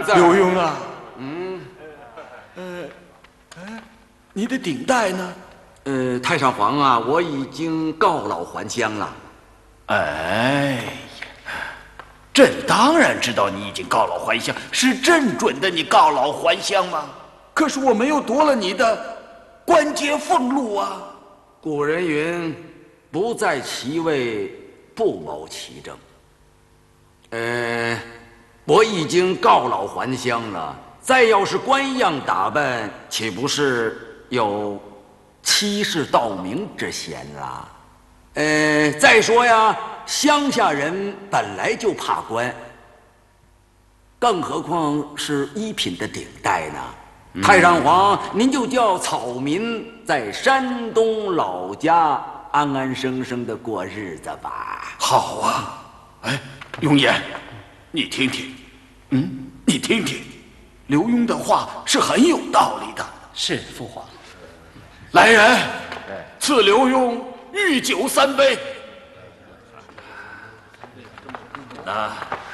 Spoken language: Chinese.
在。 刘墉啊，你的顶戴呢？ 太上皇啊，我已经告老还乡了。 哎呀，朕当然知道你已经告老还乡，是朕准的你告老还乡吗？ 可是我没有夺了你的官阶俸禄啊！ 古人云：“不在其位，不谋其政。”我已经告老还乡了，再要是官样打扮，岂不是有欺世盗名之嫌啦？再说呀，乡下人本来就怕官，更何况是一品的顶戴呢？太上皇，您就叫草民在山东老家安安生生的过日子吧。 好啊，哎，永琰，你听听，你听听，刘墉的话是很有道理的。 是父皇。 来人，赐刘墉御酒3杯。那。